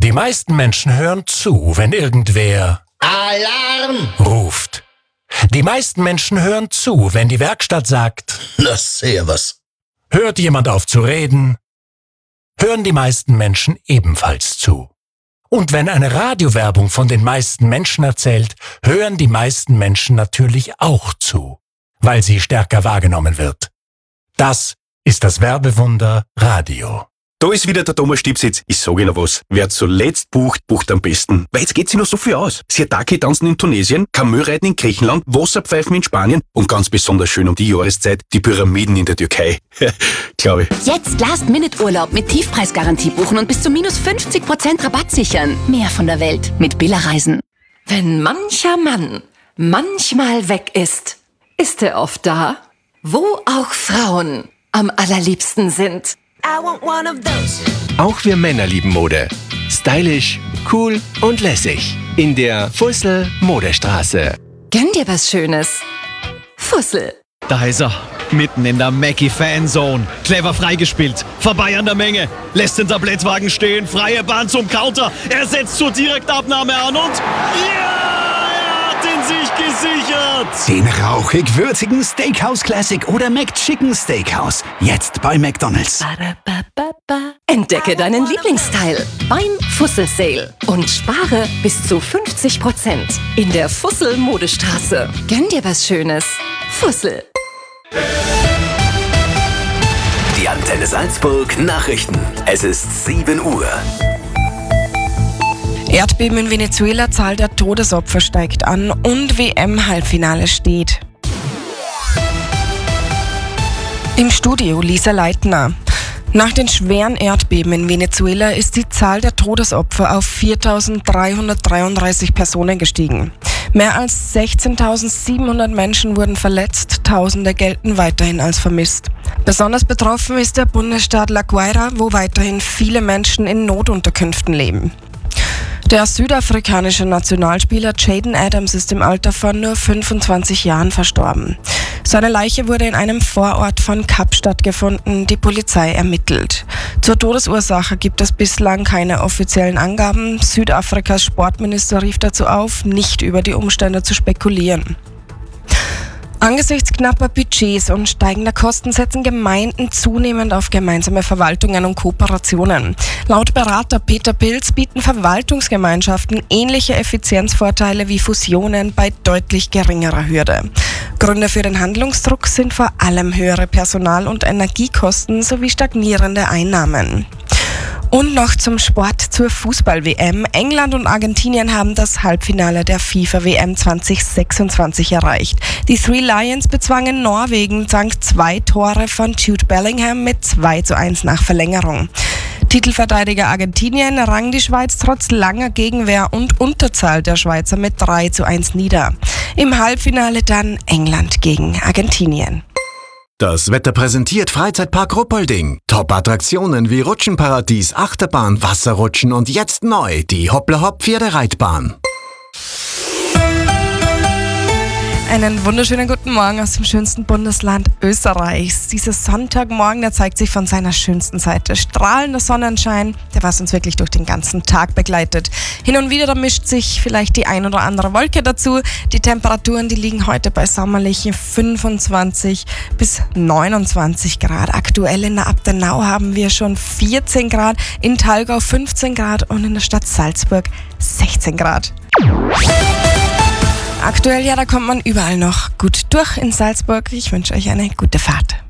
Die meisten Menschen hören zu, wenn irgendwer Alarm! ruft. Die meisten Menschen hören zu, wenn die Werkstatt sagt, Na, servus. hört jemand auf zu reden, hören die meisten Menschen ebenfalls zu. Und wenn eine Radiowerbung von den meisten Menschen erzählt, hören die meisten Menschen natürlich auch zu, weil sie stärker wahrgenommen wird. Das ist das Werbewunder Radio. Da ist wieder der Thomas Stipsitz. Ich sage Ihnen was. Wer zuletzt bucht, bucht am besten. Weil jetzt geht sich noch so viel aus. Siataki tanzen in Tunesien, Kamelreiten in Griechenland, Wasserpfeifen in Spanien und ganz besonders schön um die Jahreszeit die Pyramiden in der Türkei. Glaube ich. Jetzt Last-Minute-Urlaub mit Tiefpreisgarantie buchen und bis zu minus 50% Rabatt sichern. Mehr von der Welt mit Billa Reisen. Wenn mancher Mann manchmal weg ist, ist er oft da, wo auch Frauen am allerliebsten sind. Auch wir Männer lieben Mode. Stylisch, cool und lässig. In der Fussel Modestraße. Gönn dir was Schönes. Fussel. Da ist er, mitten in der Mackie-Fanzone. Clever freigespielt, vorbei an der Menge. Lässt den Tablettwagen stehen, freie Bahn zum Counter. Er setzt zur Direktabnahme an und ja, er hat ihn sich gesichert. Den rauchig-würzigen Steakhouse Classic oder McChicken Steakhouse. Jetzt bei McDonald's. Entdecke deinen Lieblingsteil beim Fussel Sale und spare bis zu 50% in der Fussel Modestraße. Gönn dir was Schönes. Fussel. Die Antenne Salzburg Nachrichten. Es ist 7 Uhr. Erdbeben in Venezuela, Zahl der Todesopfer steigt an und WM-Halbfinale steht. Im Studio Lisa Leitner. Nach den schweren Erdbeben in Venezuela ist die Zahl der Todesopfer auf 4.333 Personen gestiegen. Mehr als 16.700 Menschen wurden verletzt, Tausende gelten weiterhin als vermisst. Besonders betroffen ist der Bundesstaat La Guaira, wo weiterhin viele Menschen in Notunterkünften leben. Der südafrikanische Nationalspieler Jaden Adams ist im Alter von nur 25 Jahren verstorben. Seine Leiche wurde in einem Vorort von Kapstadt gefunden, die Polizei ermittelt. Zur Todesursache gibt es bislang keine offiziellen Angaben. Südafrikas Sportminister rief dazu auf, nicht über die Umstände zu spekulieren. Angesichts knapper Budgets und steigender Kosten setzen Gemeinden zunehmend auf gemeinsame Verwaltungen und Kooperationen. Laut Berater Peter Pilz bieten Verwaltungsgemeinschaften ähnliche Effizienzvorteile wie Fusionen bei deutlich geringerer Hürde. Gründe für den Handlungsdruck sind vor allem höhere Personal- und Energiekosten sowie stagnierende Einnahmen. Und noch zum Sport, zur Fußball-WM. England und Argentinien haben das Halbfinale der FIFA-WM 2026 erreicht. Die Three Lions bezwangen Norwegen dank 2 Tore von Jude Bellingham mit 2:1 nach Verlängerung. Titelverteidiger Argentinien rang die Schweiz trotz langer Gegenwehr und Unterzahl der Schweizer mit 3:1 nieder. Im Halbfinale dann England gegen Argentinien. Das Wetter präsentiert Freizeitpark Ruppolding. Top-Attraktionen wie Rutschenparadies, Achterbahn, Wasserrutschen und jetzt neu die Hoppla-Hopp-Pferdereitbahn. Einen wunderschönen guten Morgen aus dem schönsten Bundesland Österreichs. Dieser Sonntagmorgen, der zeigt sich von seiner schönsten Seite. Strahlender Sonnenschein, der was uns wirklich durch den ganzen Tag begleitet. Hin und wieder, da mischt sich vielleicht die ein oder andere Wolke dazu. Die Temperaturen, die liegen heute bei sommerlichen 25 bis 29 Grad. Aktuell in der Abtenau haben wir schon 14 Grad, in Thalgau 15 Grad und in der Stadt Salzburg 16 Grad. Aktuell, ja, da kommt man überall noch gut durch in Salzburg. Ich wünsche euch eine gute Fahrt.